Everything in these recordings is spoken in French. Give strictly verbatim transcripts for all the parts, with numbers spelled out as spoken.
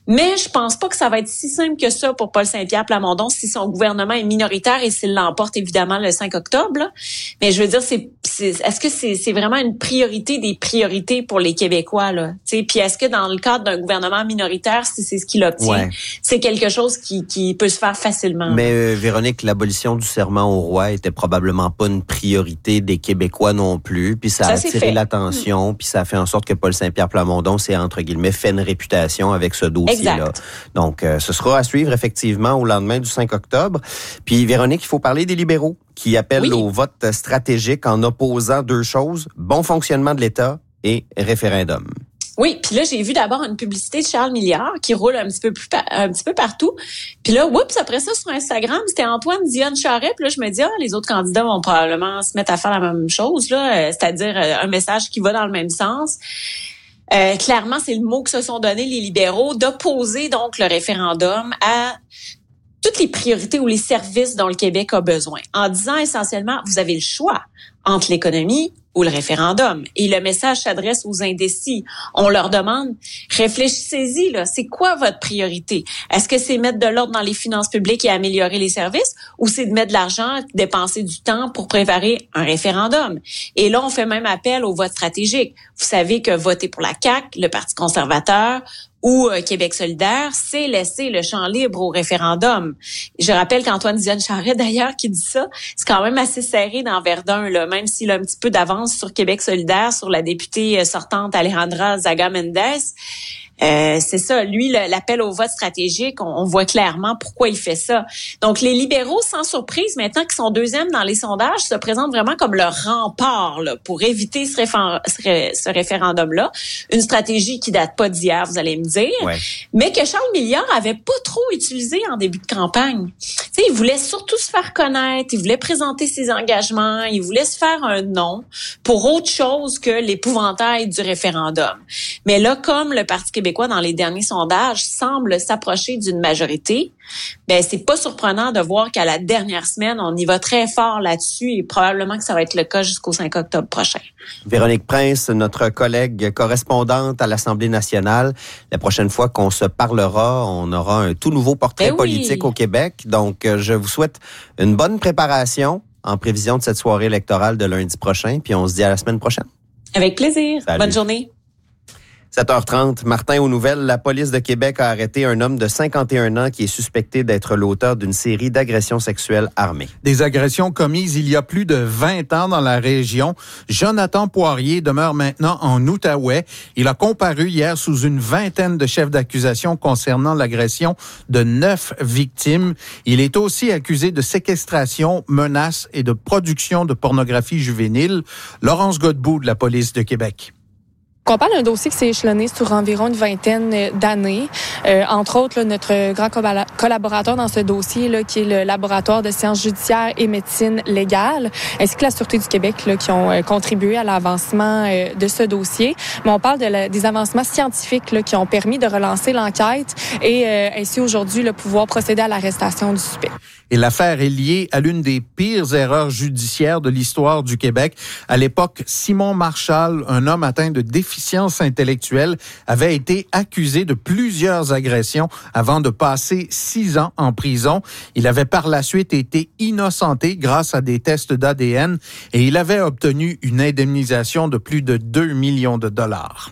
Mais je pense pas que ça va être si simple que ça pour Paul Saint-Pierre Plamondon si son gouvernement est minoritaire et s'il l'emporte évidemment le cinq octobre. Là. Mais je veux dire, c'est, c'est est-ce que c'est, c'est vraiment une priorité des priorités pour les Québécois là? T'sais, puis est-ce que dans le cadre d'un gouvernement minoritaire, si c'est ce qu'il obtient, ouais. c'est quelque chose qui, qui peut se faire facilement? Mais euh, Véronique, l'abolition du serment au roi était probablement pas une priorité des Québécois non plus. Puis ça, ça a attiré l'attention, mmh. puis ça a fait en sorte que Paul Saint-Pierre Plamondon s'est entre guillemets fait une réputation avec ce dossier. Là. Donc, euh, ce sera à suivre effectivement au lendemain du cinq octobre. Puis, Véronique, il faut parler des libéraux qui appellent oui. au vote stratégique en opposant deux choses, bon fonctionnement de l'État et référendum. Oui, puis là, j'ai vu d'abord une publicité de Charles Milliard qui roule un petit peu plus un petit peu partout. Puis là, oups, après ça, sur Instagram, c'était Antoine Dionne Charest. Puis là, je me dis, ah, les autres candidats vont probablement se mettre à faire la même chose, là, c'est-à-dire un message qui va dans le même sens. Euh, clairement, c'est le mot que se sont donnés les libéraux d'opposer donc le référendum à toutes les priorités ou les services dont le Québec a besoin, en disant essentiellement, vous avez le choix entre l'économie ou le référendum. Et le message s'adresse aux indécis. On leur demande, réfléchissez-y, là, c'est quoi votre priorité? Est-ce que c'est mettre de l'ordre dans les finances publiques et améliorer les services, ou c'est de mettre de l'argent, dépenser du temps pour préparer un référendu? Et là, on fait même appel au vote stratégique. Vous savez que voter pour la C A Q, le Parti conservateur, ou euh, Québec solidaire, c'est laisser le champ libre au référendum. Je rappelle qu'Antoine Dionne Charest, d'ailleurs, qui dit ça, c'est quand même assez serré dans Verdun, là, même s'il a un petit peu d'avance sur Québec solidaire, sur la députée sortante Alejandra Zaga-Mendez. Euh, c'est ça, lui, le, l'appel au vote stratégique, on, on voit clairement pourquoi il fait ça. Donc, les libéraux, sans surprise, maintenant qui sont deuxièmes dans les sondages, se présentent vraiment comme le rempart là, pour éviter ce, réfé- ce, ce référendum-là. Une stratégie qui date pas d'hier, vous allez me dire, ouais. mais que Charles Milliard avait pas trop utilisé en début de campagne. Tu sais, il voulait surtout se faire connaître, il voulait présenter ses engagements, il voulait se faire un nom pour autre chose que l'épouvantail du référendum. Mais là, comme le Parti québécois dans les derniers sondages semble s'approcher d'une majorité, ben c'est pas surprenant de voir qu'à la dernière semaine, on y va très fort là-dessus et probablement que ça va être le cas jusqu'au cinq octobre prochain. Véronique Prince, notre collègue correspondante à l'Assemblée nationale, la prochaine fois qu'on se parlera, on aura un tout nouveau portrait ben politique oui. au Québec. Donc, je vous souhaite une bonne préparation en prévision de cette soirée électorale de lundi prochain, puis on se dit à la semaine prochaine. Avec plaisir. Salut. Bonne journée. sept heures trente, Martin aux nouvelles. La police de Québec a arrêté un homme de cinquante et un ans qui est suspecté d'être l'auteur d'une série d'agressions sexuelles armées. Des agressions commises il y a plus de vingt ans dans la région. Jonathan Poirier demeure maintenant en Outaouais. Il a comparu hier sous une vingtaine de chefs d'accusation concernant l'agression de neuf victimes. Il est aussi accusé de séquestration, menaces et de production de pornographie juvénile. Laurence Godbout de la police de Québec. On parle d'un dossier qui s'est échelonné sur environ une vingtaine d'années. Euh, entre autres, là, notre grand collaborateur dans ce dossier, là, qui est le laboratoire de sciences judiciaires et médecine légale, ainsi que la Sûreté du Québec, là, qui ont euh, contribué à l'avancement euh, de ce dossier. Mais on parle de la, des avancements scientifiques là, qui ont permis de relancer l'enquête et euh, ainsi aujourd'hui là, pouvoir procéder à l'arrestation du suspect. Et l'affaire est liée à l'une des pires erreurs judiciaires de l'histoire du Québec. À l'époque, Simon Marchal, un homme atteint de déficience intellectuelle, avait été accusé de plusieurs agressions avant de passer six ans en prison. Il avait par la suite été innocenté grâce à des tests d'A D N et il avait obtenu une indemnisation de plus de deux millions de dollars.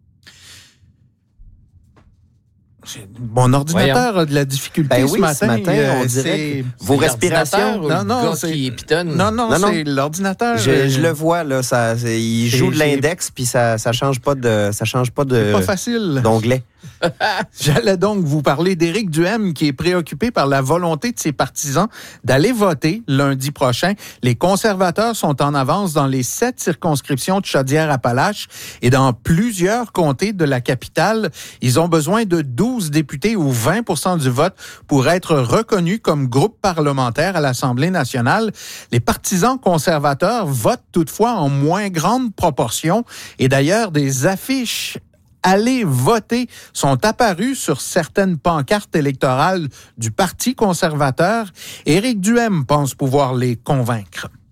Mon ordinateur Voyons. a de la difficulté ben ce oui, matin. Ce matin, on dirait c'est... vos c'est respirations. Non, non, c'est qui pitonne. Non, non, non, c'est l'ordinateur. Je, je le vois là, ça, c'est, il joue de l'index puis ça, ça change pas de, ça change pas de. C'est pas facile. D'onglet. J'allais donc vous parler d'Éric Duhaime qui est préoccupé par la volonté de ses partisans d'aller voter lundi prochain. Les conservateurs sont en avance dans les sept circonscriptions de Chaudière-Appalaches et dans plusieurs comtés de la capitale. Ils ont besoin de douze députés ou vingt pour cent du vote pour être reconnus comme groupe parlementaire à l'Assemblée nationale. Les partisans conservateurs votent toutefois en moins grande proportion et d'ailleurs des affiches Aller voter sont apparus sur certaines pancartes électorales du Parti conservateur. Éric Duhaime pense pouvoir les convaincre.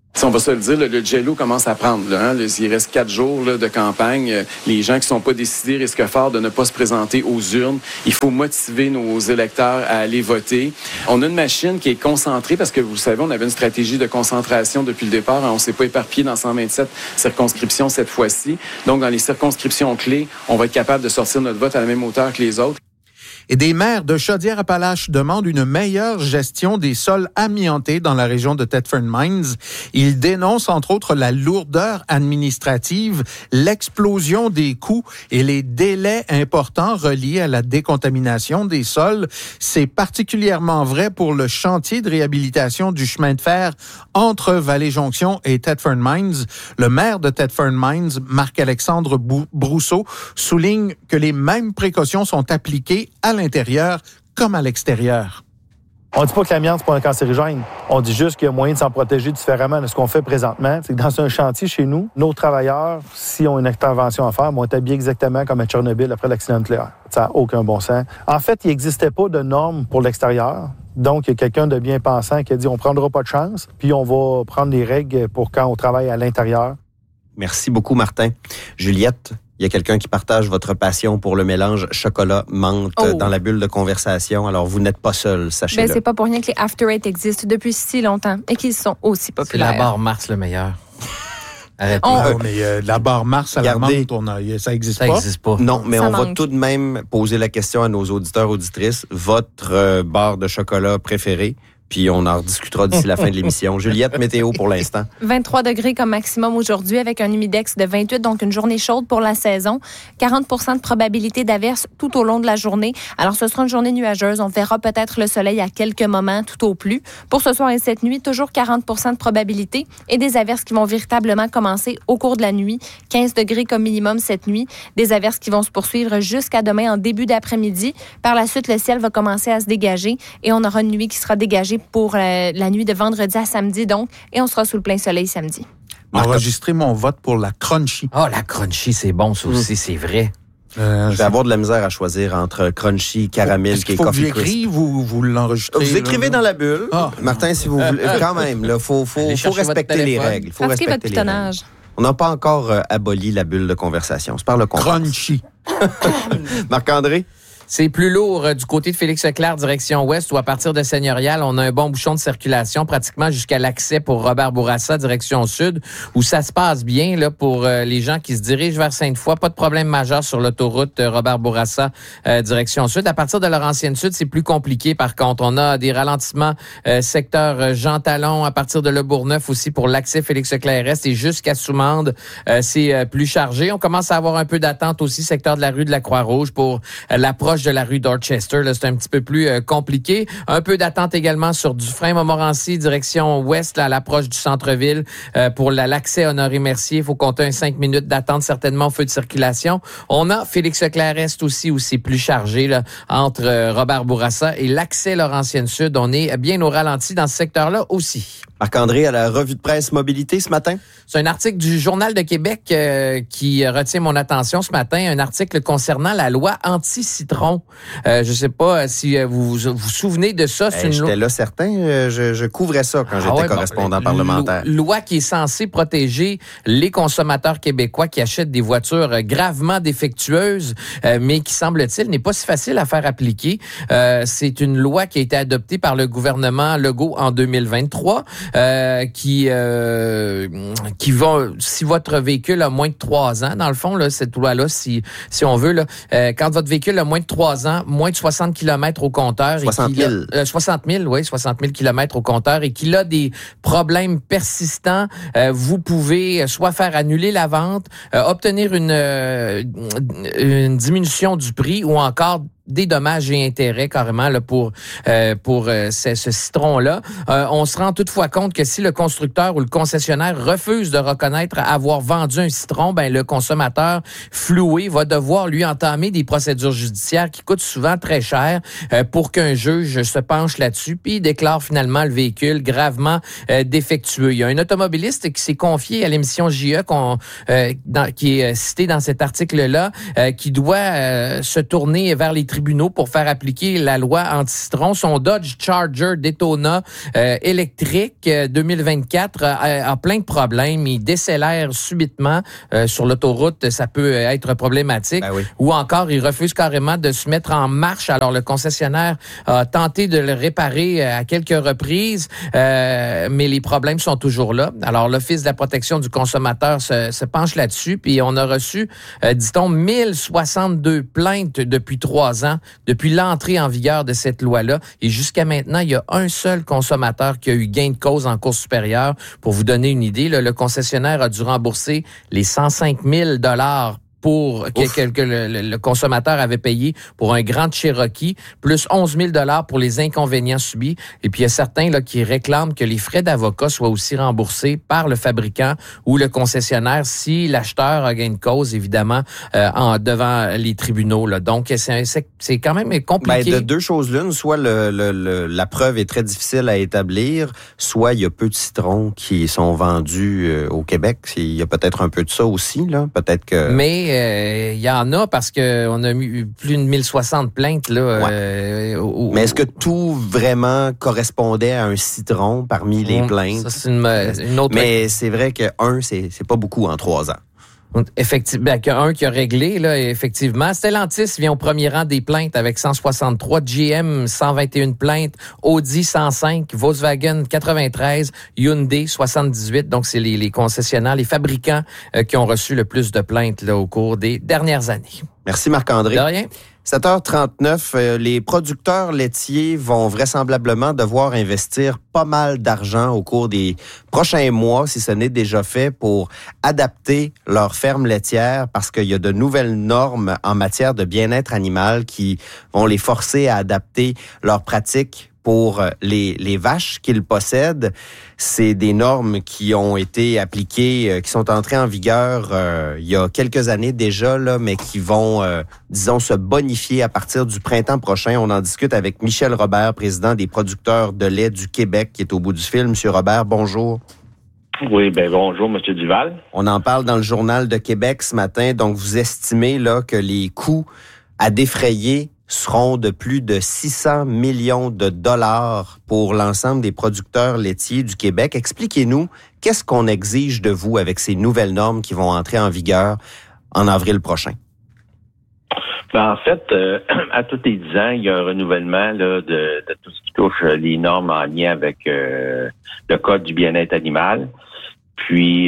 Si on va se le dire, le, le jello commence à prendre. Là, hein, il reste quatre jours là, de campagne. Les gens qui ne sont pas décidés risquent fort de ne pas se présenter aux urnes. Il faut motiver nos électeurs à aller voter. On a une machine qui est concentrée parce que, vous le savez, on avait une stratégie de concentration depuis le départ. Hein, on ne s'est pas éparpillé dans cent vingt-sept circonscriptions cette fois-ci. Donc, dans les circonscriptions clés, on va être capable de sortir notre vote à la même hauteur que les autres. Et des maires de Chaudière-Appalaches demandent une meilleure gestion des sols amiantés dans la région de Thetford Mines. Ils dénoncent entre autres la lourdeur administrative, l'explosion des coûts et les délais importants reliés à la décontamination des sols. C'est particulièrement vrai pour le chantier de réhabilitation du chemin de fer entre Vallée-Jonction et Thetford Mines. Le maire de Thetford Mines, Marc-Alexandre Brousseau, souligne que les mêmes précautions sont appliquées à l'intérieur comme à l'extérieur. On ne dit pas que l'amiante, c'est pas un cancérigène. On dit juste qu'il y a moyen de s'en protéger différemment de ce qu'on fait présentement. C'est que dans un chantier chez nous, nos travailleurs, s'ils ont une intervention à faire, vont être habillés exactement comme à Tchernobyl après l'accident nucléaire. Ça n'a aucun bon sens. En fait, il n'existait pas de normes pour l'extérieur. Donc, il y a quelqu'un de bien pensant qui a dit on ne prendra pas de chance, puis on va prendre les règles pour quand on travaille à l'intérieur. Merci beaucoup, Martin. Juliette, il y a quelqu'un qui partage votre passion pour le mélange chocolat-menthe oh. dans la bulle de conversation. Alors, vous n'êtes pas seul, sachez-le. Ben, c'est pas pour rien que les After Eight existent depuis si longtemps et qu'ils sont aussi populaires. C'est la barre Mars le meilleur. Arrêtez. On... Non, mais euh, la barre Mars à Regardez, la menthe, on a, ça n'existe pas. Ça n'existe pas. Non, mais ça on manque. va tout de même poser la question à nos auditeurs, auditrices. Votre euh, barre de chocolat préférée? Puis on en rediscutera d'ici la fin de l'émission. Juliette, météo pour l'instant. vingt-trois degrés comme maximum aujourd'hui avec un humidex de vingt-huit, donc une journée chaude pour la saison. quarante pour cent de probabilité d'averse tout au long de la journée. Alors ce sera une journée nuageuse. On verra peut-être le soleil à quelques moments tout au plus. Pour ce soir et cette nuit, toujours quarante pour cent de probabilité et des averses qui vont véritablement commencer au cours de la nuit. quinze degrés comme minimum cette nuit. Des averses qui vont se poursuivre jusqu'à demain en début d'après-midi. Par la suite, le ciel va commencer à se dégager et on aura une nuit qui sera dégagée pour euh, la nuit de vendredi à samedi, donc, et on sera sous le plein soleil samedi. Enregistrer mon vote pour la Crunchy. Ah, oh, la Crunchy, c'est bon, ça aussi, mmh. c'est vrai. Euh, je vais avoir de la misère à choisir entre Crunchy, Caramel et Coffee Crisp. Vous, vous l'enregistrez? Vous écrivez là, dans la bulle. Ah. Martin, si vous voulez. Quand même, il faut, faut, faut respecter les règles. Faut respecter votre pitonnage. On n'a pas encore euh, aboli la bulle de conversation. C'est par le contraire. Crunchy. Marc-André? C'est plus lourd euh, du côté de Félix-Leclerc, direction ouest, où à partir de Seigneurial, on a un bon bouchon de circulation pratiquement jusqu'à l'accès pour Robert Bourassa, direction sud, où ça se passe bien là pour euh, les gens qui se dirigent vers Sainte-Foy. Pas de problème majeur sur l'autoroute euh, Robert Bourassa, euh, direction sud. À partir de Laurentienne-Sud, c'est plus compliqué par contre. On a des ralentissements euh, secteur euh, Jean Talon, à partir de Le Bourgneuf aussi pour l'accès Félix-Leclerc-Est et jusqu'à Soumande, euh, c'est euh, plus chargé. On commence à avoir un peu d'attente aussi, secteur de la rue de la Croix-Rouge pour euh, l'approche de la rue Dorchester. Là, c'est un petit peu plus euh, compliqué. Un peu d'attente également sur Dufresne-Montmorency, direction ouest, là, à l'approche du centre-ville. Euh, pour la, l'accès Honoré-Mercier, il faut compter un cinq minutes d'attente certainement au feu de circulation. On a Félix-Leclerc-Est aussi, où c'est plus chargé là, entre euh, Robert Bourassa et l'accès Laurentienne-Sud. On est bien au ralenti dans ce secteur-là aussi. Marc-André, à la revue de presse Mobilité ce matin? C'est un article du Journal de Québec euh, qui retient mon attention ce matin, un article concernant la loi anti-citron. Euh, je sais pas si vous vous, vous souvenez de ça. C'est ben, une j'étais loi... là certain, je, je couvrais ça quand ah j'étais ouais, correspondant bon, parlementaire. Loi qui est censée protéger les consommateurs québécois qui achètent des voitures gravement défectueuses, euh, mais qui, semble-t-il, n'est pas si facile à faire appliquer. Euh, c'est une loi qui a été adoptée par le gouvernement Legault en deux mille vingt-trois. Euh, qui euh, qui va, si votre véhicule a moins de trois ans, dans le fond, là, cette loi-là, si si on veut, là, euh, quand votre véhicule a moins de trois ans, moins de soixante kilomètres au compteur, soixante mille, euh, soixante mille, oui, soixante mille kilomètres au compteur, et qu'il a des problèmes persistants, euh, vous pouvez soit faire annuler la vente, euh, obtenir une euh, une diminution du prix, ou encore des dommages et intérêts carrément là, pour euh, pour euh, ce, ce citron-là. Euh, on se rend toutefois compte que si le constructeur ou le concessionnaire refuse de reconnaître avoir vendu un citron, ben le consommateur floué va devoir lui entamer des procédures judiciaires qui coûtent souvent très cher euh, pour qu'un juge se penche là-dessus puis déclare finalement le véhicule gravement euh, défectueux. Il y a un automobiliste qui s'est confié à l'émission J E qu'on, euh, dans, qui est cité dans cet article-là, euh, qui doit euh, se tourner vers les tribunaux tribunaux pour faire appliquer la loi anti-citron. Son Dodge Charger Daytona euh, électrique euh, deux mille vingt-quatre euh, a plein de problèmes. Il décélère subitement euh, sur l'autoroute. Ça peut être problématique. Ben oui. Ou encore, il refuse carrément de se mettre en marche. Alors, le concessionnaire a tenté de le réparer à quelques reprises, euh, mais les problèmes sont toujours là. Alors, l'Office de la protection du consommateur se, se penche là-dessus, puis on a reçu, euh, dit-on, mille soixante-deux plaintes depuis trois ans, depuis l'entrée en vigueur de cette loi-là. Et jusqu'à maintenant, il y a un seul consommateur qui a eu gain de cause en cour supérieure. Pour vous donner une idée, là, le concessionnaire a dû rembourser les cent cinq mille dollars pour que, que le, le consommateur avait payé pour un Grand Cherokee, plus onze mille dollars pour les inconvénients subis. Et puis, il y a certains là, qui réclament que les frais d'avocat soient aussi remboursés par le fabricant ou le concessionnaire si l'acheteur a gain de cause, évidemment, euh, en devant les tribunaux. Là. Donc, c'est, c'est, c'est quand même compliqué. Ben, de deux choses l'une, soit le, le, le, la preuve est très difficile à établir, soit il y a peu de citrons qui sont vendus euh, au Québec. Il y a peut-être un peu de ça aussi, là. Peut-être que... Mais il euh, y en a parce qu'on a eu plus de mille soixante plaintes. Là, ouais. euh, au, Mais est-ce que tout vraiment correspondait à un citron parmi les plaintes? Ça, c'est une, une autre... Mais c'est vrai que un, c'est, c'est pas beaucoup en trois ans. Effectivement, ben, un qui a réglé, là, effectivement. Stellantis vient au premier rang des plaintes avec cent soixante-trois, G M cent vingt et une plaintes, Audi cent cinq, Volkswagen quatre-vingt-treize, Hyundai soixante-dix-huit. Donc, c'est les, les concessionnaires, les fabricants euh, qui ont reçu le plus de plaintes là, au cours des dernières années. Merci Marc-André. De rien. sept heures trente-neuf, euh, les producteurs laitiers vont vraisemblablement devoir investir pas mal d'argent au cours des prochains mois, si ce n'est déjà fait, pour adapter leur ferme laitière parce qu'il y a de nouvelles normes en matière de bien-être animal qui vont les forcer à adapter leurs pratiques pour les, les vaches qu'ils possèdent. C'est des normes qui ont été appliquées, euh, qui sont entrées en vigueur euh, il y a quelques années déjà, là, mais qui vont, euh, disons, se bonifier à partir du printemps prochain. On en discute avec Michel Robert, président des producteurs de lait du Québec, qui est au bout du fil. Monsieur Robert, bonjour. Oui, ben bonjour, Monsieur Duval. On en parle dans le Journal de Québec ce matin. Donc, vous estimez là que les coûts à défrayer seront de plus de six cents millions de dollars pour l'ensemble des producteurs laitiers du Québec. Expliquez-nous, qu'est-ce qu'on exige de vous avec ces nouvelles normes qui vont entrer en vigueur en avril prochain? Ben, en fait, euh, à tous les dix ans, il y a un renouvellement là, de, de tout ce qui touche les normes en lien avec euh, le Code du bien-être animal. Puis,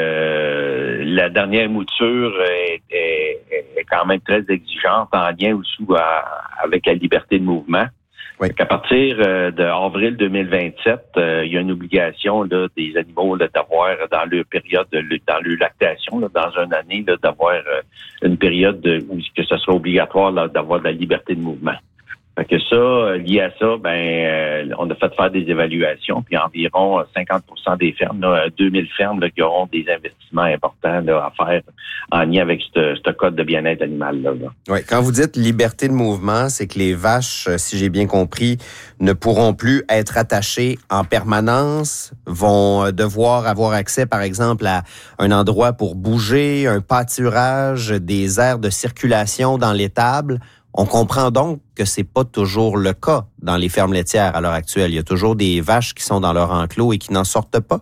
euh, la dernière mouture est, est, est quand même très exigeante en lien aussi à, avec la liberté de mouvement. Oui. À partir euh, de avril deux mille vingt-sept, euh, il y a une obligation là, des animaux là, d'avoir dans leur période, de, dans leur lactation, là, dans une année, là, d'avoir euh, une période de, où que ce soit obligatoire là, d'avoir de la liberté de mouvement. Fait que ça, lié à ça, ben, euh, on a fait faire des évaluations, puis environ cinquante pour cent des fermes, là, deux mille fermes là, qui auront des investissements importants là, à faire en lien avec ce, ce code de bien-être animal là. là. Oui, quand vous dites liberté de mouvement, c'est que les vaches, si j'ai bien compris, ne pourront plus être attachées en permanence, vont devoir avoir accès, par exemple, à un endroit pour bouger, un pâturage, des aires de circulation dans l'étable. On comprend donc que c'est pas toujours le cas dans les fermes laitières à l'heure actuelle. Il y a toujours des vaches qui sont dans leur enclos et qui n'en sortent pas.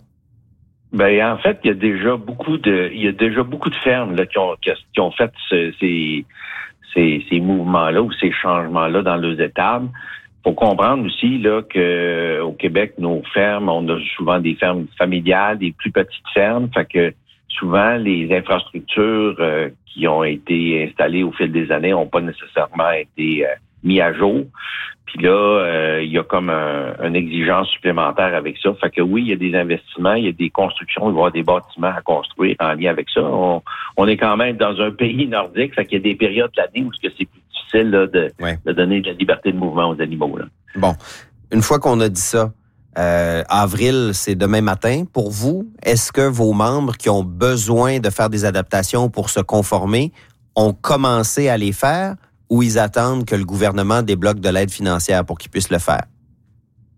Ben en fait, il y a déjà beaucoup de, il y a déjà beaucoup de fermes là qui ont qui ont fait ce, ces ces ces mouvements-là ou ces changements-là dans leurs étables. Faut comprendre aussi là que au Québec, nos fermes, on a souvent des fermes familiales, des plus petites fermes, fait que souvent les infrastructures euh, qui ont été installées au fil des années n'ont pas nécessairement été euh, mis à jour. Puis là, euh, il y a comme un, une exigence supplémentaire avec ça. Fait que oui, il y a des investissements, il y a des constructions, il va y avoir des bâtiments à construire en lien avec ça. On, on est quand même dans un pays nordique, fait qu'il y a des périodes de l'année où c'est plus difficile là, de, ouais. de donner de la liberté de mouvement aux animaux. Là. Bon, une fois qu'on a dit ça, Euh, avril, c'est demain matin. Pour vous, est-ce que vos membres qui ont besoin de faire des adaptations pour se conformer ont commencé à les faire ou ils attendent que le gouvernement débloque de l'aide financière pour qu'ils puissent le faire?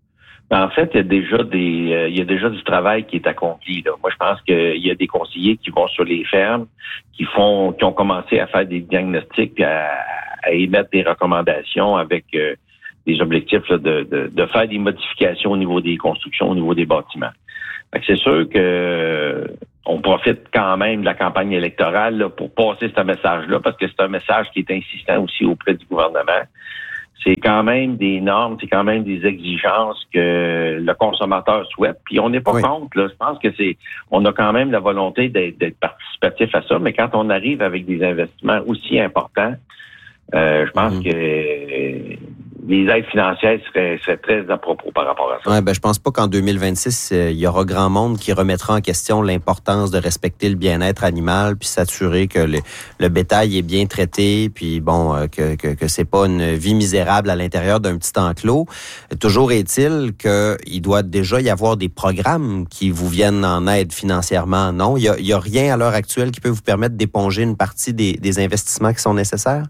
En fait, il y a déjà des, euh, il y a déjà du travail qui est accompli, là. Moi, je pense qu'il y a des conseillers qui vont sur les fermes, qui font, qui ont commencé à faire des diagnostics, puis à, à émettre des recommandations avec euh, des objectifs là, de, de, de faire des modifications au niveau des constructions, au niveau des bâtiments. Fait que c'est sûr que euh, on profite quand même de la campagne électorale là, pour passer ce message-là, parce que c'est un message qui est insistant aussi auprès du gouvernement. C'est quand même des normes, c'est quand même des exigences que le consommateur souhaite. Puis on n'est pas oui. contre, là. Je pense que c'est, on a quand même la volonté d'être, d'être participatif à ça, mais quand on arrive avec des investissements aussi importants, euh, je pense mmh. que euh, les aides financières seraient, seraient très à propos par rapport à ça. Ouais, ben je pense pas qu'en deux mille vingt-six, euh, il y aura grand monde qui remettra en question l'importance de respecter le bien-être animal, puis s'assurer que le, le bétail est bien traité, puis bon, euh, que, que, que c'est pas une vie misérable à l'intérieur d'un petit enclos. Toujours est-il qu'il doit déjà y avoir des programmes qui vous viennent en aide financièrement, non? Il y a, il y a rien à l'heure actuelle qui peut vous permettre d'éponger une partie des, des investissements qui sont nécessaires?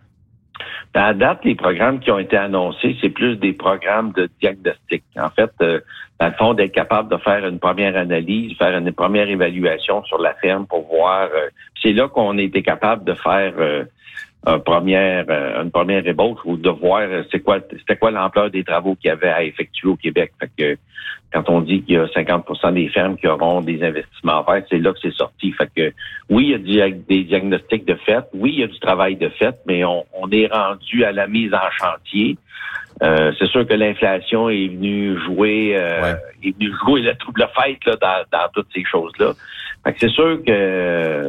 À date, les programmes qui ont été annoncés, c'est plus des programmes de diagnostic. En fait, euh, dans le fond, d'être capable de faire une première analyse, faire une première évaluation sur la ferme pour voir. Euh, c'est là qu'on a été capable de faire euh, une première, euh, une première ébauche ou de voir euh, c'est quoi, c'était quoi l'ampleur des travaux qu'il y avait à effectuer au Québec. Fait que quand on dit qu'il y a cinquante pour cent des fermes qui auront des investissements à faire, c'est là que c'est sorti. Fait que oui, il y a du, des diagnostics de fait, oui, il y a du travail de fait, mais on, on est rendu à la mise en chantier. Euh, c'est sûr que l'inflation est venue jouer, euh, ouais. est venue jouer le double fête là, dans, dans toutes ces choses-là. Fait que c'est sûr que euh,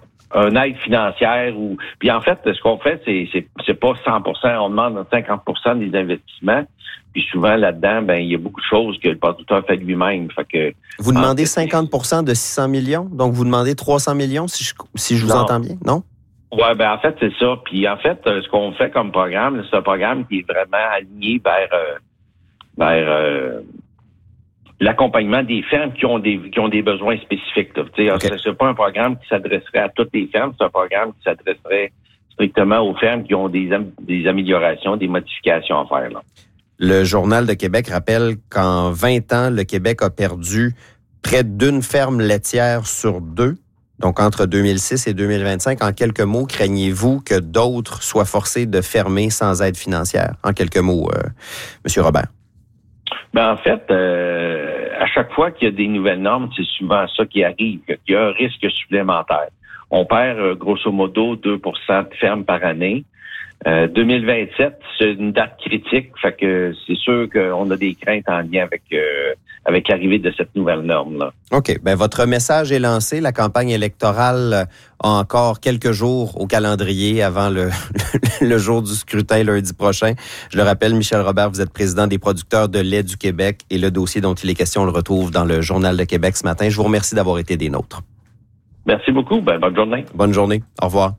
un aide financière ou puis en fait ce qu'on fait c'est c'est c'est pas cent pour cent, on demande cinquante pour cent des investissements. Puis souvent, là-dedans, ben il y a beaucoup de choses que le producteur fait lui-même. Fait que, vous demandez cinquante pour cent de six cents millions? Donc, vous demandez trois cents millions, si je, si je vous non. entends bien, non? Ouais, ben en fait, c'est ça. Puis en fait, ce qu'on fait comme programme, c'est un programme qui est vraiment aligné vers, euh, vers euh, l'accompagnement des fermes qui ont des qui ont des besoins spécifiques. Tu sais, okay. c'est, c'est pas un programme qui s'adresserait à toutes les fermes, c'est un programme qui s'adresserait strictement aux fermes qui ont des, des améliorations, des modifications à faire, là. Le Journal de Québec rappelle qu'en vingt ans, le Québec a perdu près d'une ferme laitière sur deux. Donc, entre deux mille six et deux mille vingt-cinq, en quelques mots, craignez-vous que d'autres soient forcés de fermer sans aide financière? En quelques mots, euh, M. Robert. Ben, en fait, euh, à chaque fois qu'il y a des nouvelles normes, c'est souvent ça qui arrive, qu'il y a un risque supplémentaire. On perd, euh, grosso modo, deux pour cent de fermes par année. Euh, deux mille vingt-sept, c'est une date critique, fait que c'est sûr qu'on a des craintes en lien avec euh, avec l'arrivée de cette nouvelle norme-là. OK. Ben votre message est lancé. La campagne électorale a encore quelques jours au calendrier avant le, le jour du scrutin lundi prochain. Je le rappelle, Michel Robert, vous êtes président des producteurs de lait du Québec et le dossier dont il est question, on le retrouve dans le Journal de Québec ce matin. Je vous remercie d'avoir été des nôtres. Merci beaucoup. Ben, bonne journée. Bonne journée. Au revoir.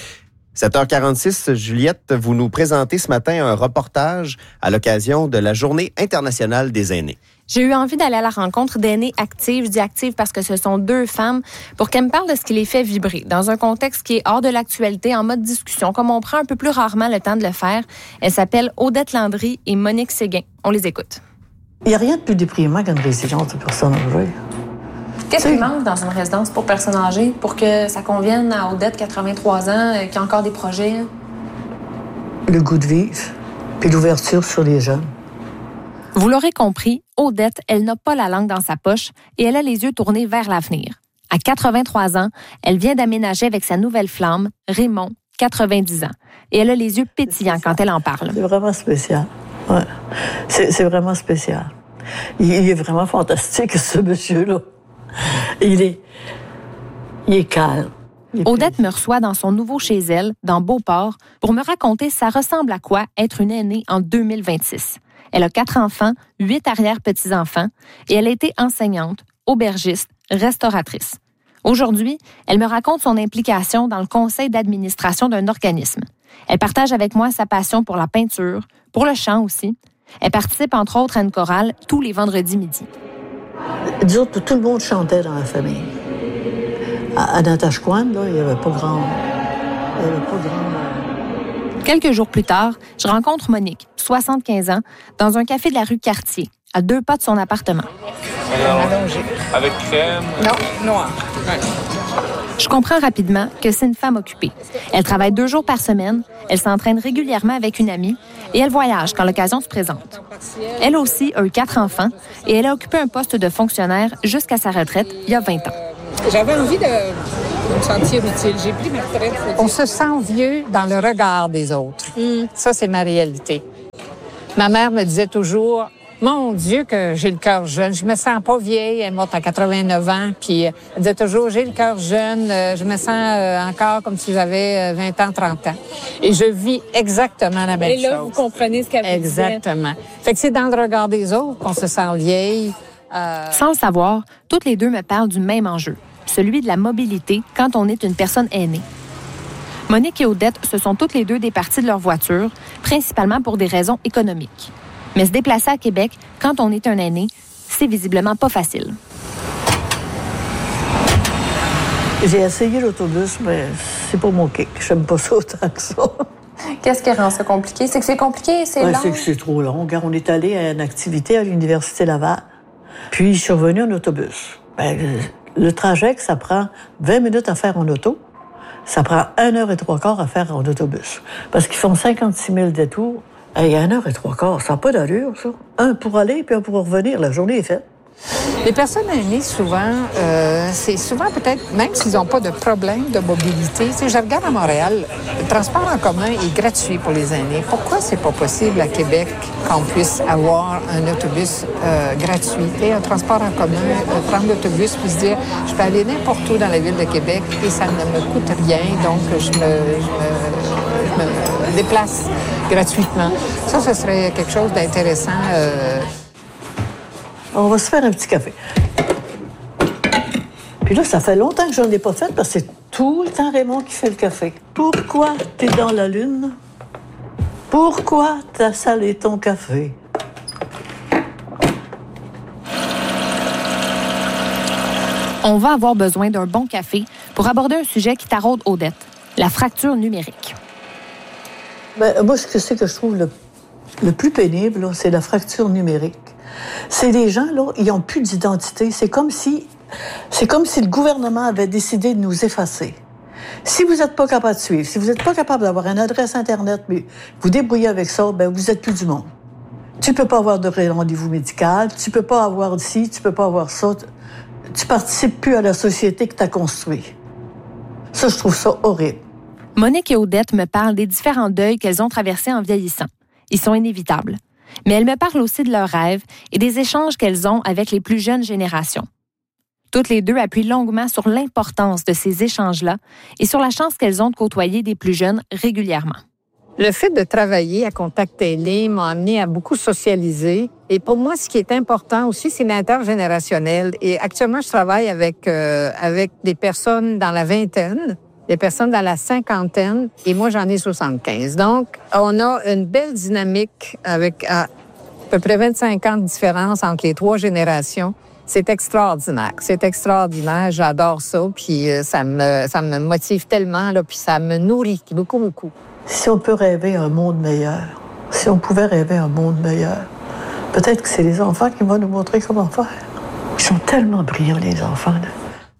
sept heures quarante-six, Juliette, vous nous présentez ce matin un reportage à l'occasion de la Journée internationale des aînés. J'ai eu envie d'aller à la rencontre d'aînés actives. Je dis actives parce que ce sont deux femmes pour qu'elles me parlent de ce qui les fait vibrer dans un contexte qui est hors de l'actualité, en mode discussion, comme on prend un peu plus rarement le temps de le faire. Elles s'appellent Odette Landry et Monique Séguin. On les écoute. Il n'y a rien de plus déprimant qu'une résidence de personnes âgées. Qu'est-ce qui manque dans une résidence pour personnes âgées pour que ça convienne à Odette, quatre-vingt-trois ans, euh, qui a encore des projets? Le goût de vivre, puis l'ouverture sur les jeunes. Vous l'aurez compris, Odette, elle n'a pas la langue dans sa poche et elle a les yeux tournés vers l'avenir. À quatre-vingt-trois ans, elle vient d'aménager avec sa nouvelle flamme, Raymond, quatre-vingt-dix ans. Et elle a les yeux pétillants quand elle en parle. C'est vraiment spécial. Ouais. C'est, c'est vraiment spécial. Il, il est vraiment fantastique, ce monsieur-là. Il est, il est calme. Il est Odette me reçoit dans son nouveau chez elle, dans Beauport, pour me raconter ça ressemble à quoi être une aînée en deux mille vingt-six. Elle a quatre enfants, huit arrière-petits-enfants, et elle a été enseignante, aubergiste, restauratrice. Aujourd'hui, elle me raconte son implication dans le conseil d'administration d'un organisme. Elle partage avec moi sa passion pour la peinture, pour le chant aussi. Elle participe entre autres à une chorale tous les vendredis midi. Disons que tout le monde chantait dans la famille. À, à Natashquan, là, il n'y avait pas grand... Il y avait pas grand... Quelques jours plus tard, je rencontre Monique, soixante-quinze ans, dans un café de la rue Cartier, à deux pas de son appartement. Allongé. Avec crème? Non, noir. Ouais. Je comprends rapidement que c'est une femme occupée. Elle travaille deux jours par semaine, elle s'entraîne régulièrement avec une amie et elle voyage quand l'occasion se présente. Elle aussi a eu quatre enfants et elle a occupé un poste de fonctionnaire jusqu'à sa retraite il y a vingt ans. J'avais envie de, de me sentir utile. J'ai pris ma retraite. On se sent vieux dans le regard des autres. Mm. Ça, c'est ma réalité. Ma mère me disait toujours... Mon Dieu, que j'ai le cœur jeune. Je me sens pas vieille. Elle est morte à quatre-vingt-neuf ans. Puis elle disait toujours, j'ai le cœur jeune. Je me sens encore comme si j'avais vingt ans, trente ans. Et je vis exactement la même chose. Et là, chose. Vous comprenez ce qu'elle disait. Exactement. Fait que c'est dans le regard des autres qu'on se sent vieille. Euh... Sans le savoir, toutes les deux me parlent du même enjeu, celui de la mobilité quand on est une personne aînée. Monique et Odette se sont toutes les deux départies de leur voiture, principalement pour des raisons économiques. Mais se déplacer à Québec, quand on est un aîné, c'est visiblement pas facile. J'ai essayé l'autobus, mais c'est pas mon kick. J'aime pas ça autant que ça. Qu'est-ce qui rend ça compliqué? C'est que c'est compliqué, c'est ouais, long? C'est que c'est trop long. Regarde, on est allé à une activité à l'Université Laval, puis je suis revenu en autobus. Ben, le trajet que ça prend vingt minutes à faire en auto, ça prend une heure et trois quarts à faire en autobus. Parce qu'ils font cinquante-six mille détours. Il y a une heure et trois quarts, ça n'a pas d'allure, ça. Un pour aller, puis un pour revenir. La journée est faite. Les personnes aînées, souvent, euh, c'est souvent peut-être, même s'ils n'ont pas de problème de mobilité, tu sais, je regarde à Montréal, le transport en commun est gratuit pour les aînés. Pourquoi c'est pas possible à Québec qu'on puisse avoir un autobus euh, gratuit? Et un transport en commun, euh, prendre l'autobus puis se dire, je peux aller n'importe où dans la ville de Québec et ça ne me coûte rien, donc je me, je me, je me déplace gratuitement. Ça, ce serait quelque chose d'intéressant. Euh... On va se faire un petit café. Puis là, ça fait longtemps que je n'en ai pas fait parce que c'est tout le temps Raymond qui fait le café. Pourquoi t'es dans la lune? Pourquoi t'as salé ton café? On va avoir besoin d'un bon café pour aborder un sujet qui taraude Odette, la fracture numérique. Ben, moi, ce que c'est que je trouve le, le plus pénible, là, c'est la fracture numérique. C'est des gens, là, ils n'ont plus d'identité. C'est comme si, c'est comme si le gouvernement avait décidé de nous effacer. Si vous n'êtes pas capable de suivre, si vous n'êtes pas capable d'avoir une adresse Internet, mais vous débrouillez avec ça, ben vous n'êtes plus du monde. Tu peux pas avoir de rendez-vous médical, tu peux pas avoir ci, tu peux pas avoir ça. Tu participes plus à la société que tu as construite. Ça, je trouve ça horrible. Monique et Odette me parlent des différents deuils qu'elles ont traversés en vieillissant. Ils sont inévitables. Mais elles me parlent aussi de leurs rêves et des échanges qu'elles ont avec les plus jeunes générations. Toutes les deux appuient longuement sur l'importance de ces échanges-là et sur la chance qu'elles ont de côtoyer des plus jeunes régulièrement. Le fait de travailler à Contact Télé m'a amené à beaucoup socialiser. Et pour moi, ce qui est important aussi, c'est l'intergénérationnel. Et actuellement, je travaille avec, euh, avec des personnes dans la vingtaine, des personnes dans la cinquantaine, et moi, j'en ai soixante-quinze. Donc, on a une belle dynamique avec à peu près vingt-cinq ans de différence entre les trois générations. C'est extraordinaire. C'est extraordinaire. J'adore ça. Puis ça me, ça me motive tellement, là, puis ça me nourrit beaucoup, beaucoup. Si on peut rêver un monde meilleur, si on pouvait rêver un monde meilleur, peut-être que c'est les enfants qui vont nous montrer comment faire. Ils sont tellement brillants, les enfants, là.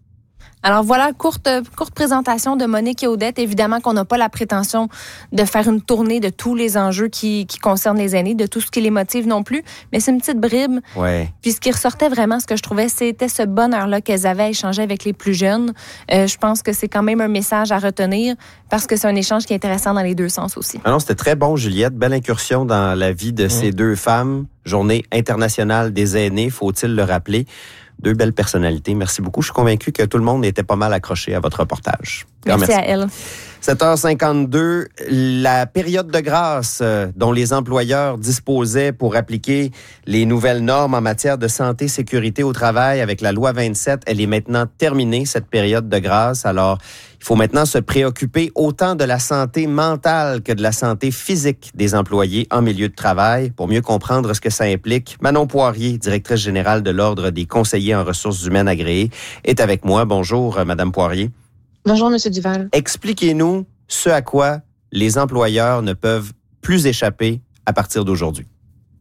Alors voilà, courte, courte présentation de Monique et Odette. Évidemment qu'on n'a pas la prétention de faire une tournée de tous les enjeux qui, qui concernent les aînés, de tout ce qui les motive non plus, mais c'est une petite bribe. Ouais. Puis ce qui ressortait vraiment, ce que je trouvais, c'était ce bonheur-là qu'elles avaient à échanger avec les plus jeunes. Euh, je pense que c'est quand même un message à retenir parce que c'est un échange qui est intéressant dans les deux sens aussi. Ah non, c'était très bon, Juliette. Belle incursion dans la vie de mmh. ces deux femmes. Journée internationale des aînés, faut-il le rappeler. Deux belles personnalités. Merci beaucoup. Je suis convaincu que tout le monde était pas mal accroché à votre reportage. Merci, merci à elle. sept heures cinquante-deux, la période de grâce dont les employeurs disposaient pour appliquer les nouvelles normes en matière de santé et sécurité au travail avec la loi vingt-sept, elle est maintenant terminée, cette période de grâce. Alors, il faut maintenant se préoccuper autant de la santé mentale que de la santé physique des employés en milieu de travail. Pour mieux comprendre ce que ça implique, Manon Poirier, directrice générale de l'Ordre des conseillers en ressources humaines agréés, est avec moi. Bonjour, Madame Poirier. Bonjour, M. Duval. Expliquez-nous ce à quoi les employeurs ne peuvent plus échapper à partir d'aujourd'hui.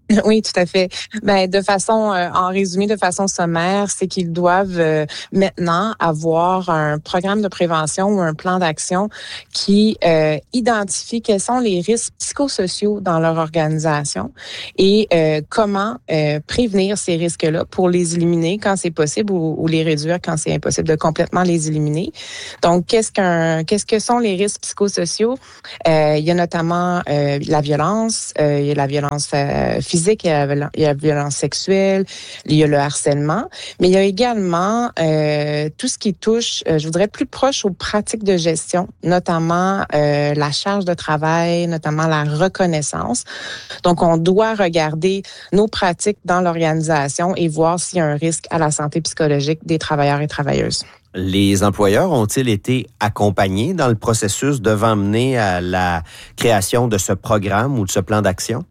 Oui, tout à fait. Ben, de façon, euh, en résumé, de façon sommaire, c'est qu'ils doivent euh, maintenant avoir un programme de prévention ou un plan d'action qui euh, identifie quels sont les risques psychosociaux dans leur organisation et euh, comment euh, prévenir ces risques-là pour les éliminer quand c'est possible ou, ou les réduire quand c'est impossible de complètement les éliminer. Donc, qu'est-ce qu'un, qu'est-ce que sont les risques psychosociaux? Euh, il y a notamment euh, la violence, euh, il y a la violence euh, physique, il y, a, il y a la violence sexuelle, il y a le harcèlement, mais il y a également euh, tout ce qui touche, euh, je voudrais plus proche aux pratiques de gestion, notamment euh, la charge de travail, notamment la reconnaissance. Donc, on doit regarder nos pratiques dans l'organisation et voir s'il y a un risque à la santé psychologique des travailleurs et travailleuses. Les employeurs ont-ils été accompagnés dans le processus devant mener à la création de ce programme ou de ce plan d'action?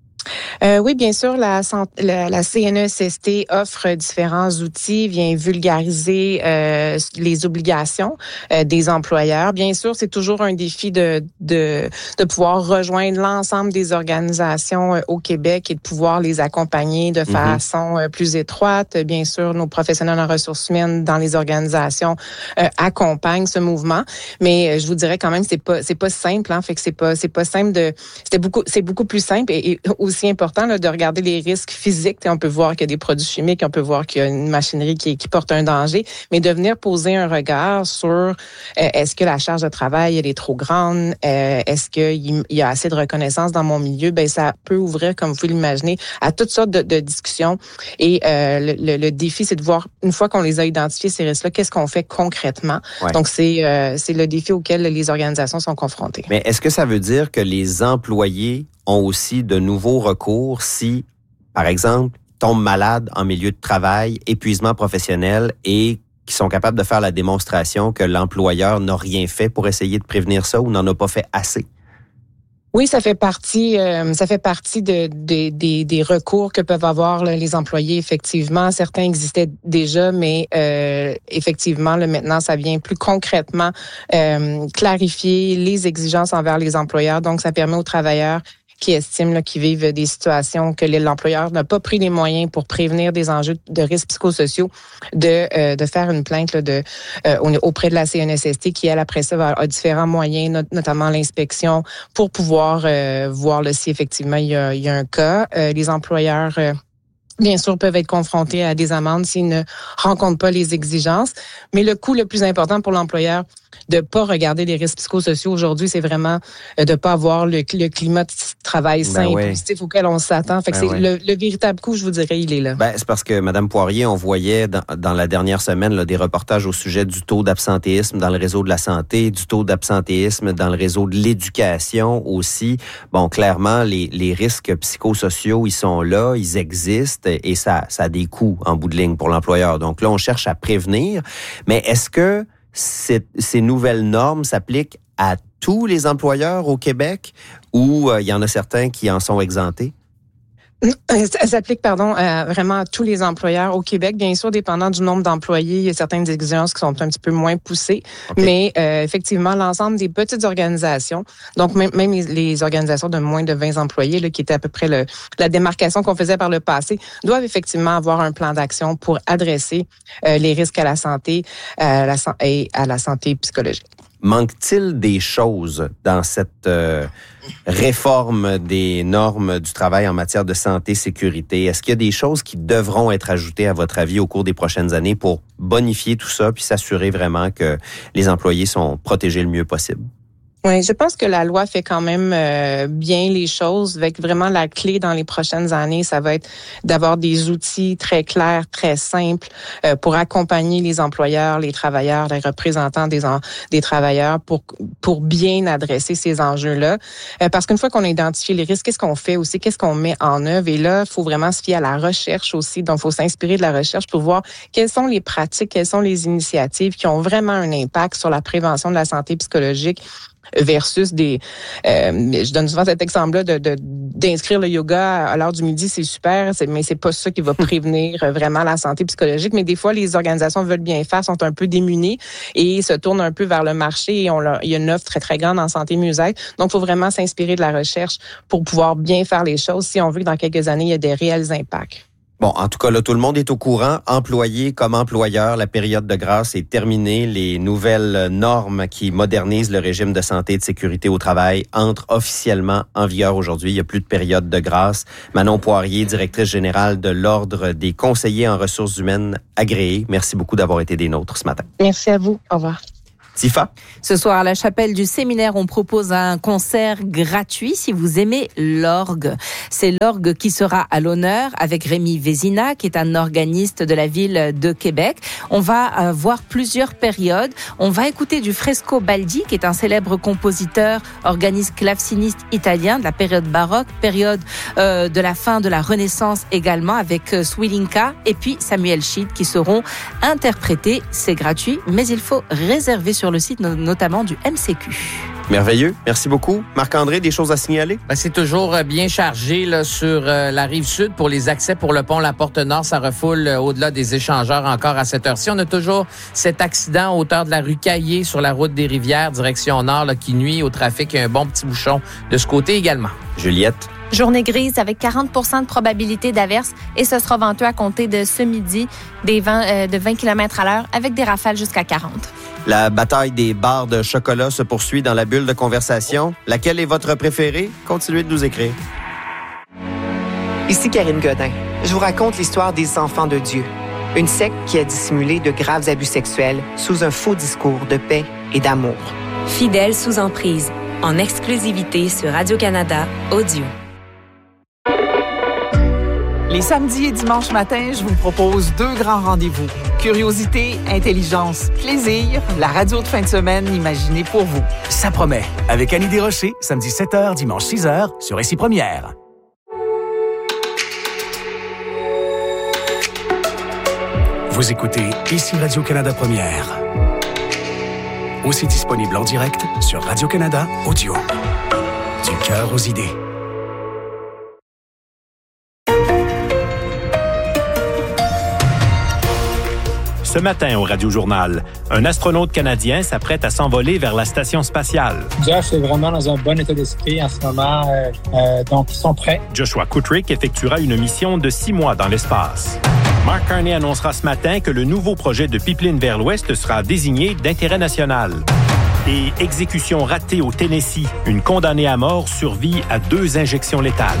Euh, oui, bien sûr, la, la, la C N E S S T offre différents outils, vient vulgariser euh, les obligations euh, des employeurs. Bien sûr, c'est toujours un défi de, de, de pouvoir rejoindre l'ensemble des organisations euh, au Québec et de pouvoir les accompagner de mm-hmm. façon euh, plus étroite. Bien sûr, nos professionnels en ressources humaines dans les organisations euh, accompagnent ce mouvement, mais euh, je vous dirais quand même, c'est pas c'est pas simple. Hein, fait que c'est pas c'est pas simple de c'était beaucoup c'est beaucoup plus simple et, et aussi important là, de regarder les risques physiques. On peut voir qu'il y a des produits chimiques, on peut voir qu'il y a une machinerie qui, qui porte un danger, mais de venir poser un regard sur euh, est-ce que la charge de travail elle est trop grande, euh, est-ce qu'il y a assez de reconnaissance dans mon milieu, ben ça peut ouvrir, comme vous pouvez l'imaginer, à toutes sortes de, de discussions. Et euh, le, le, le défi, c'est de voir, une fois qu'on les a identifiés, ces risques-là, qu'est-ce qu'on fait concrètement? Ouais. Donc, c'est, euh, c'est le défi auquel les organisations sont confrontées. Mais est-ce que ça veut dire que les employés ont aussi de nouveaux recours si, par exemple, tombent malades en milieu de travail, épuisement professionnel et qui sont capables de faire la démonstration que l'employeur n'a rien fait pour essayer de prévenir ça ou n'en a pas fait assez? Oui, ça fait partie, euh, ça fait partie de, de, des, des recours que peuvent avoir là, les employés. Effectivement, certains existaient déjà, mais euh, effectivement, là, maintenant, ça vient plus concrètement euh, clarifier les exigences envers les employeurs. Donc, ça permet aux travailleurs qui estiment là, qu'ils vivent des situations que l'employeur n'a pas pris les moyens pour prévenir des enjeux de risques psychosociaux, de euh, de faire une plainte là, de euh, auprès de la C N E S S T qui, elle, après ça, va, a différents moyens, not- notamment l'inspection, pour pouvoir euh, voir là, si effectivement il y a, il y a un cas. Euh, les employeurs... Euh, bien sûr, peuvent être confrontés à des amendes s'ils ne rencontrent pas les exigences. Mais le coût le plus important pour l'employeur de pas regarder les risques psychosociaux aujourd'hui, c'est vraiment de pas avoir le, le climat de travail sain et ben ouais. positif auquel on s'attend. Fait que ben c'est ouais. le, le véritable coût, je vous dirais, il est là. Ben, c'est parce que, Mme Poirier, on voyait dans, dans la dernière semaine là, des reportages au sujet du taux d'absentéisme dans le réseau de la santé, du taux d'absentéisme dans le réseau de l'éducation aussi. Bon, clairement, les, les risques psychosociaux, ils sont là, ils existent et ça, ça a des coûts en bout de ligne pour l'employeur. Donc là, on cherche à prévenir. Mais est-ce que ces, ces nouvelles normes s'appliquent à tous les employeurs au Québec ou euh, il y en a certains qui en sont exemptés? Ça s'applique, pardon, euh, vraiment à tous les employeurs au Québec. Bien sûr, dépendant du nombre d'employés, il y a certaines exigences qui sont un petit peu moins poussées. Okay. Mais euh, effectivement, l'ensemble des petites organisations, donc même, même les, les organisations de moins de vingt employés, là, qui était à peu près le, la démarcation qu'on faisait par le passé, doivent effectivement avoir un plan d'action pour adresser euh, les risques à la santé euh, la, et à la santé psychologique. Manque-t-il des choses dans cette euh, réforme des normes du travail en matière de santé, sécurité? Est-ce qu'il y a des choses qui devront être ajoutées, à votre avis, au cours des prochaines années pour bonifier tout ça puis s'assurer vraiment que les employés sont protégés le mieux possible? Oui, je pense que la loi fait quand même euh, bien les choses. Avec vraiment la clé dans les prochaines années, ça va être d'avoir des outils très clairs, très simples euh, pour accompagner les employeurs, les travailleurs, les représentants des en, des travailleurs pour pour bien adresser ces enjeux-là. Euh, parce qu'une fois qu'on a identifié les risques, qu'est-ce qu'on fait aussi, qu'est-ce qu'on met en œuvre? Et là, il faut vraiment se fier à la recherche aussi. Donc, il faut s'inspirer de la recherche pour voir quelles sont les pratiques, quelles sont les initiatives qui ont vraiment un impact sur la prévention de la santé psychologique versus des... Euh, je donne souvent cet exemple-là de, de, d'inscrire le yoga à l'heure du midi, c'est super, c'est, mais c'est pas ça qui va prévenir vraiment la santé psychologique. Mais des fois, les organisations veulent bien faire, sont un peu démunies et se tournent un peu vers le marché et on leur, il y a une offre très, très grande en santé mieux-être. Donc, il faut vraiment s'inspirer de la recherche pour pouvoir bien faire les choses si on veut que dans quelques années, il y ait des réels impacts. Bon, en tout cas, là, tout le monde est au courant. Employés comme employeurs, la période de grâce est terminée. Les nouvelles normes qui modernisent le régime de santé et de sécurité au travail entrent officiellement en vigueur aujourd'hui. Il n'y a plus de période de grâce. Manon Poirier, directrice générale de l'Ordre des conseillers en ressources humaines agréés. Merci beaucoup d'avoir été des nôtres ce matin. Merci à vous. Au revoir. Tifa. Ce soir, à la chapelle du séminaire, on propose un concert gratuit si vous aimez l'orgue. C'est l'orgue qui sera à l'honneur avec Rémi Vézina, qui est un organiste de la ville de Québec. On va voir plusieurs périodes. On va écouter du Fresco Baldi, qui est un célèbre compositeur, organiste claveciniste italien de la période baroque, période euh, de la fin de la Renaissance également, avec euh, Swilinka et puis Samuel Schied qui seront interprétés. C'est gratuit, mais il faut réserver sur le site notamment du M C Q. Merveilleux. Merci beaucoup. Marc-André, des choses à signaler? Ben, c'est toujours bien chargé là, sur euh, la rive sud pour les accès pour le pont La Porte-Nord. Ça refoule euh, au-delà des échangeurs encore à cette heure-ci. On a toujours cet accident à hauteur de la rue Caillé sur la route des Rivières, direction nord, là, qui nuit au trafic. Il y a un bon petit bouchon de ce côté également. Juliette? Journée grise avec quarante pour cent de probabilité d'averse et ce sera venteux à compter de ce midi des vents euh, de vingt kilomètres à l'heure avec des rafales jusqu'à quarante. La bataille des barres de chocolat se poursuit dans la bulle de conversation. Laquelle est votre préférée? Continuez de nous écrire. Ici Karine Godin. Je vous raconte l'histoire des enfants de Dieu. Une secte qui a dissimulé de graves abus sexuels sous un faux discours de paix et d'amour. Fidèles sous emprise, en exclusivité sur Radio-Canada Audio. Les samedis et dimanches matins, je vous propose deux grands rendez-vous. Curiosité, intelligence, plaisir, la radio de fin de semaine imaginée pour vous. Ça promet. Avec Annie Desrochers, samedi sept heures, dimanche six heures, sur Ici Première. Vous écoutez Ici Radio-Canada Première. Aussi disponible en direct sur Radio-Canada Audio. Du cœur aux idées. Ce matin au Radio-Journal, un astronaute canadien s'apprête à s'envoler vers la station spatiale. Jeff est vraiment dans un bon état d'esprit en ce moment, euh, euh, donc ils sont prêts. Joshua Kutrick effectuera une mission de six mois dans l'espace. Mark Carney annoncera ce matin que le nouveau projet de pipeline vers l'Ouest sera désigné d'intérêt national. Et exécution ratée au Tennessee. Une condamnée à mort survit à deux injections létales.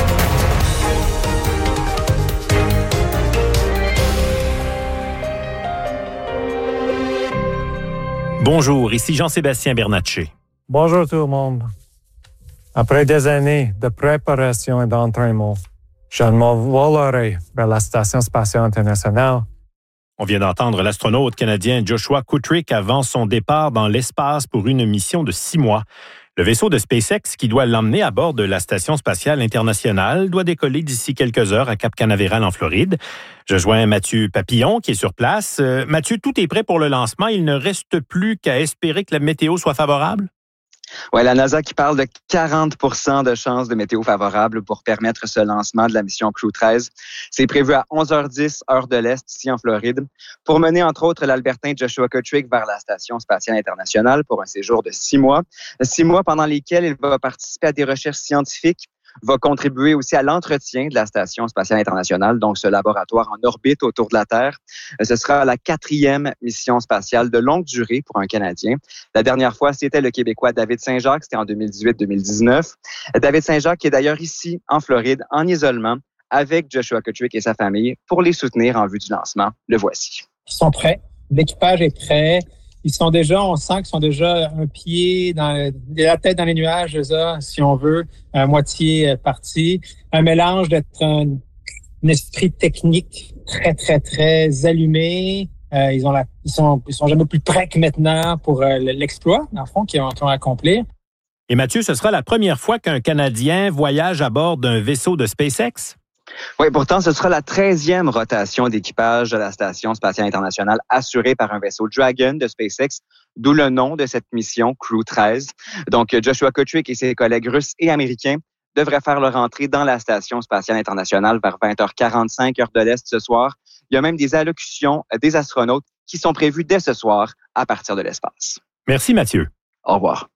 Bonjour, ici Jean-Sébastien Bernatchez. Bonjour tout le monde. Après des années de préparation et d'entraînement, je m'envolerai vers la Station spatiale internationale. On vient d'entendre l'astronaute canadien Joshua Kutrick avant son départ dans l'espace pour une mission de six mois. Le vaisseau de SpaceX qui doit l'emmener à bord de la Station spatiale internationale doit décoller d'ici quelques heures à Cap Canaveral en Floride. Je joins Mathieu Papillon qui est sur place. Euh, Mathieu, tout est prêt pour le lancement. Il ne reste plus qu'à espérer que la météo soit favorable? Oui, la NASA qui parle de quarante pour cent de chances de météo favorable pour permettre ce lancement de la mission Crew treize. C'est prévu à onze heures dix, heure de l'Est, ici en Floride, pour mener entre autres l'Albertain Joshua Kutrick vers la Station spatiale internationale pour un séjour de six mois. Six mois pendant lesquels il va participer à des recherches scientifiques, va contribuer aussi à l'entretien de la Station spatiale internationale, donc ce laboratoire en orbite autour de la Terre. Ce sera la quatrième mission spatiale de longue durée pour un Canadien. La dernière fois, c'était le Québécois David Saint-Jacques, c'était en deux mille dix-huit deux mille dix-neuf. David Saint-Jacques qui est d'ailleurs ici, en Floride, en isolement, avec Joshua Kutrick et sa famille pour les soutenir en vue du lancement. Le voici. Ils sont prêts. L'équipage est prêt. Ils sont déjà, on sent qu'ils sont déjà un pied dans la tête dans les nuages, ça, si on veut, à moitié parti. Un mélange d'être un, un esprit technique très, très, très allumé. Euh, ils ont la, ils sont, ils sont jamais plus prêts que maintenant pour euh, l'exploit, dans le fond, qu'ils ont, qu'ils ont accompli. Et Mathieu, ce sera la première fois qu'un Canadien voyage à bord d'un vaisseau de SpaceX? Oui, pourtant, ce sera la treizième rotation d'équipage de la Station spatiale internationale assurée par un vaisseau Dragon de SpaceX, d'où le nom de cette mission, Crew treize. Donc, Joshua Kutrick et ses collègues russes et américains devraient faire leur entrée dans la Station spatiale internationale vers vingt heures quarante-cinq, heure de l'Est ce soir. Il y a même des allocutions des astronautes qui sont prévues dès ce soir à partir de l'espace. Merci, Mathieu. Au revoir.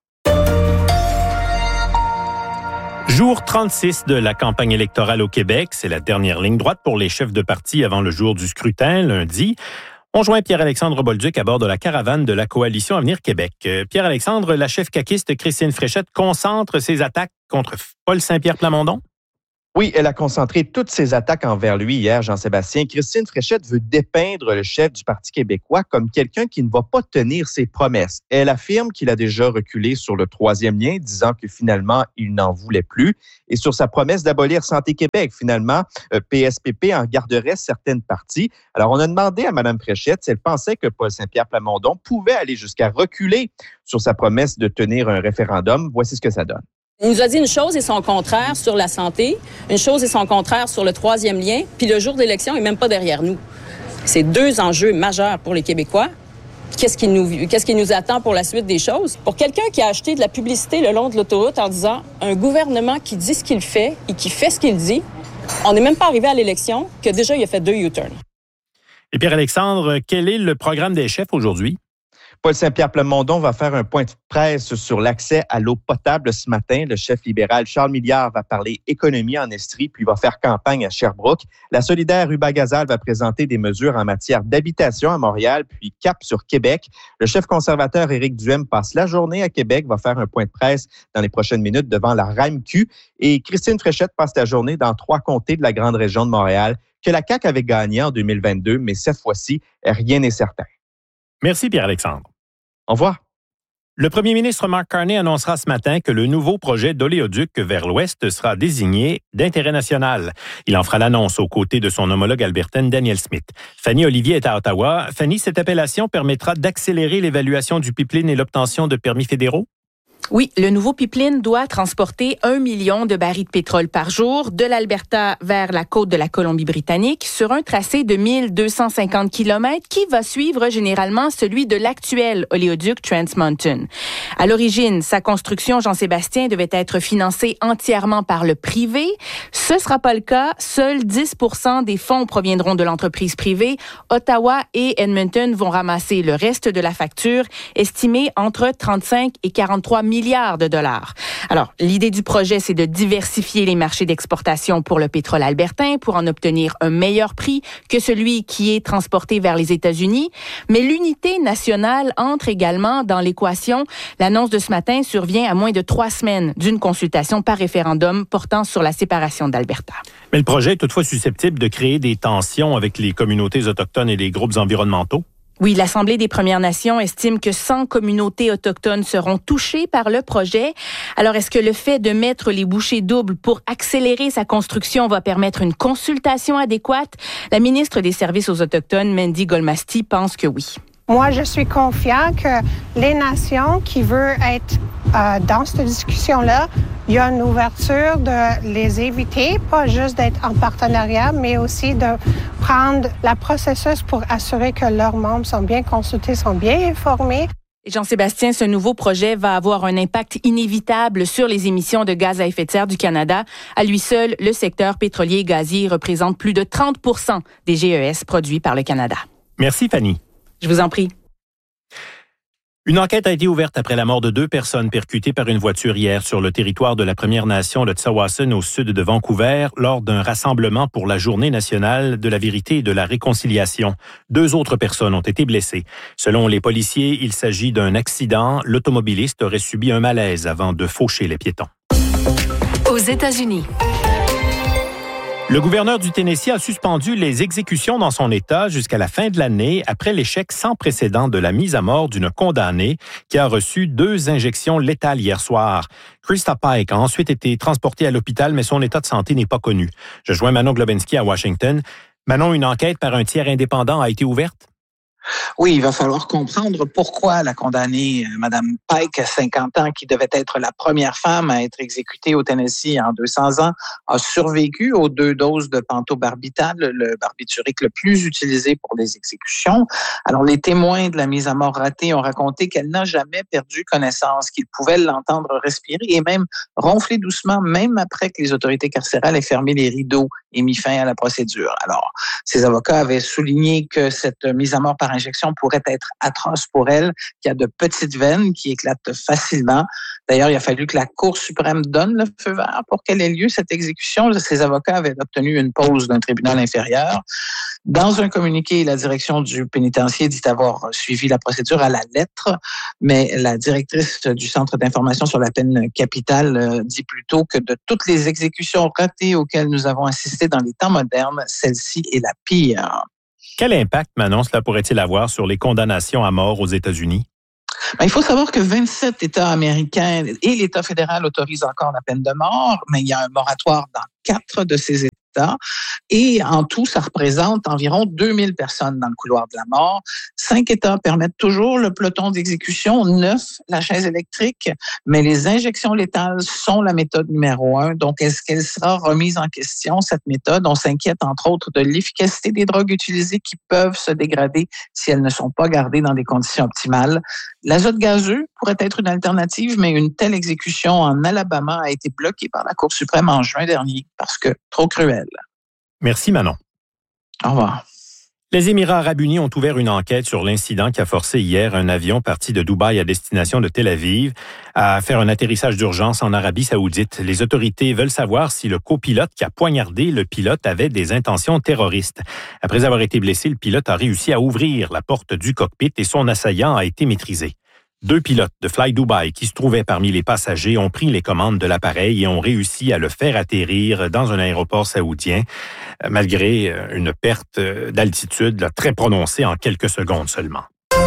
Jour trente-six de la campagne électorale au Québec. C'est la dernière ligne droite pour les chefs de parti avant le jour du scrutin, lundi. On joint Pierre-Alexandre Bolduc à bord de la caravane de la Coalition Avenir Québec. Pierre-Alexandre, la chef caquiste Christine Fréchette concentre ses attaques contre Paul Saint-Pierre Plamondon? Oui, elle a concentré toutes ses attaques envers lui hier, Jean-Sébastien. Christine Fréchette veut dépeindre le chef du Parti québécois comme quelqu'un qui ne va pas tenir ses promesses. Elle affirme qu'il a déjà reculé sur le troisième lien, disant que finalement, il n'en voulait plus. Et sur sa promesse d'abolir Santé Québec, finalement, P S P P en garderait certaines parties. Alors, on a demandé à Mme Fréchette si elle pensait que Paul Saint-Pierre Plamondon pouvait aller jusqu'à reculer sur sa promesse de tenir un référendum. Voici ce que ça donne. Il nous a dit une chose et son contraire sur la santé, une chose et son contraire sur le troisième lien, puis le jour d'élection est même pas derrière nous. C'est deux enjeux majeurs pour les Québécois. Qu'est-ce qui nous, qu'est-ce qui nous attend pour la suite des choses? Pour quelqu'un qui a acheté de la publicité le long de l'autoroute en disant un gouvernement qui dit ce qu'il fait et qui fait ce qu'il dit, on n'est même pas arrivé à l'élection que déjà il a fait deux U-turns. Et Pierre-Alexandre, quel est le programme des chefs aujourd'hui? Paul Saint-Pierre Plamondon va faire un point de presse sur l'accès à l'eau potable ce matin. Le chef libéral Charles Milliard va parler économie en Estrie, puis va faire campagne à Sherbrooke. La solidaire Ruba Gazal va présenter des mesures en matière d'habitation à Montréal, puis cap sur Québec. Le chef conservateur Éric Duhem passe la journée à Québec, va faire un point de presse dans les prochaines minutes devant la R A M Q. Et Christine Fréchette passe la journée dans trois comtés de la grande région de Montréal que la C A Q avait gagné en deux mille vingt-deux, mais cette fois-ci, rien n'est certain. Merci Pierre-Alexandre. Au revoir. Le premier ministre Mark Carney annoncera ce matin que le nouveau projet d'oléoduc vers l'Ouest sera désigné d'intérêt national. Il en fera l'annonce aux côtés de son homologue albertaine Danielle Smith. Fanny Olivier est à Ottawa. Fanny, cette appellation permettra d'accélérer l'évaluation du pipeline et l'obtention de permis fédéraux? Oui, le nouveau pipeline doit transporter un million de barils de pétrole par jour de l'Alberta vers la côte de la Colombie-Britannique sur un tracé de mille deux cent cinquante kilomètres qui va suivre généralement celui de l'actuel oléoduc Trans Mountain. À l'origine, sa construction, Jean-Sébastien, devait être financée entièrement par le privé. Ce sera pas le cas. Seuls dix pour cent des fonds proviendront de l'entreprise privée. Ottawa et Edmonton vont ramasser le reste de la facture, estimée entre trente-cinq et quarante-trois milliards de dollars. Alors, l'idée du projet, c'est de diversifier les marchés d'exportation pour le pétrole albertain pour en obtenir un meilleur prix que celui qui est transporté vers les États-Unis. Mais l'unité nationale entre également dans l'équation. L'annonce de ce matin survient à moins de trois semaines d'une consultation par référendum portant sur la séparation d'Alberta. Mais le projet est toutefois susceptible de créer des tensions avec les communautés autochtones et les groupes environnementaux. Oui, l'Assemblée des Premières Nations estime que cent communautés autochtones seront touchées par le projet. Alors, est-ce que le fait de mettre les bouchées doubles pour accélérer sa construction va permettre une consultation adéquate? La ministre des Services aux Autochtones, Mandy Golmasti, pense que oui. Moi, je suis confiant que les nations qui veulent être euh, dans cette discussion-là, il y a une ouverture de les éviter, pas juste d'être en partenariat, mais aussi de prendre le processus pour assurer que leurs membres sont bien consultés, sont bien informés. Jean-Sébastien, ce nouveau projet va avoir un impact inévitable sur les émissions de gaz à effet de serre du Canada. À lui seul, le secteur pétrolier et gazier représente plus de trente pour cent des G E S produits par le Canada. Merci, Fanny. Je vous en prie. Une enquête a été ouverte après la mort de deux personnes percutées par une voiture hier sur le territoire de la Première Nation de Tsawwassen au sud de Vancouver lors d'un rassemblement pour la Journée nationale de la vérité et de la réconciliation. Deux autres personnes ont été blessées. Selon les policiers, il s'agit d'un accident. L'automobiliste aurait subi un malaise avant de faucher les piétons. Aux États-Unis. Le gouverneur du Tennessee a suspendu les exécutions dans son État jusqu'à la fin de l'année après l'échec sans précédent de la mise à mort d'une condamnée qui a reçu deux injections létales hier soir. Krista Pike a ensuite été transportée à l'hôpital, mais son état de santé n'est pas connu. Je joins Manon Globensky à Washington. Manon, une enquête par un tiers indépendant a été ouverte? Oui, il va falloir comprendre pourquoi la condamnée, Mme Pike, cinquante ans, qui devait être la première femme à être exécutée au Tennessee en deux cents ans, a survécu aux deux doses de pentobarbital, le barbiturique le plus utilisé pour les exécutions. Alors, les témoins de la mise à mort ratée ont raconté qu'elle n'a jamais perdu connaissance, qu'ils pouvaient l'entendre respirer et même ronfler doucement, même après que les autorités carcérales aient fermé les rideaux et mis fin à la procédure. Alors, ses avocats avaient souligné que cette mise à mort par injection pourrait être atroce pour elle, qui a de petites veines qui éclatent facilement. D'ailleurs, il a fallu que la Cour suprême donne le feu vert pour qu'elle ait lieu, cette exécution. Ses avocats avaient obtenu une pause d'un tribunal inférieur. Dans un communiqué, la direction du pénitencier dit avoir suivi la procédure à la lettre, mais la directrice du Centre d'information sur la peine capitale dit plutôt que de toutes les exécutions ratées auxquelles nous avons assisté dans les temps modernes, celle-ci est la pire. Quel impact, Manon, cela pourrait-il avoir sur les condamnations à mort aux États-Unis? Ben, il faut savoir que vingt-sept États américains et l'État fédéral autorisent encore la peine de mort, mais il y a un moratoire dans quatre de ces États. Et en tout, ça représente environ deux mille personnes dans le couloir de la mort. Cinq États permettent toujours le peloton d'exécution, neuf la chaise électrique, mais les injections létales sont la méthode numéro un. Donc, est-ce qu'elle sera remise en question, cette méthode? On s'inquiète entre autres de l'efficacité des drogues utilisées qui peuvent se dégrader si elles ne sont pas gardées dans des conditions optimales. L'azote gazeux pourrait être une alternative, mais une telle exécution en Alabama a été bloquée par la Cour suprême en juin dernier parce que trop cruelle. Merci Manon. Au revoir. Les Émirats arabes unis ont ouvert une enquête sur l'incident qui a forcé hier un avion parti de Dubaï à destination de Tel Aviv à faire un atterrissage d'urgence en Arabie saoudite. Les autorités veulent savoir si le copilote qui a poignardé le pilote avait des intentions terroristes. Après avoir été blessé, le pilote a réussi à ouvrir la porte du cockpit et son assaillant a été maîtrisé. Deux pilotes de Fly Dubai qui se trouvaient parmi les passagers ont pris les commandes de l'appareil et ont réussi à le faire atterrir dans un aéroport saoudien, malgré une perte d'altitude très prononcée en quelques secondes seulement.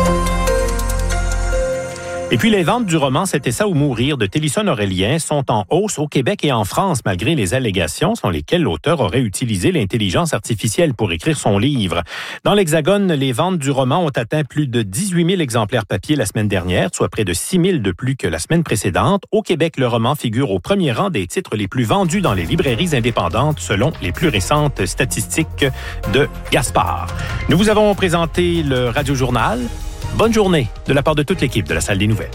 Et puis, les ventes du roman « C'était ça ou mourir » de Télisson Aurélien sont en hausse au Québec et en France, malgré les allégations selon lesquelles l'auteur aurait utilisé l'intelligence artificielle pour écrire son livre. Dans l'Hexagone, les ventes du roman ont atteint plus de dix-huit mille exemplaires papier la semaine dernière, soit près de six mille de plus que la semaine précédente. Au Québec, le roman figure au premier rang des titres les plus vendus dans les librairies indépendantes, selon les plus récentes statistiques de Gaspard. Nous vous avons présenté le Radio Journal. Bonne journée de la part de toute l'équipe de la Salle des Nouvelles.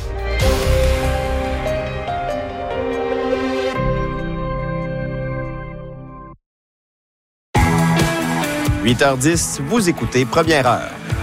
huit heures dix, vous écoutez Première heure.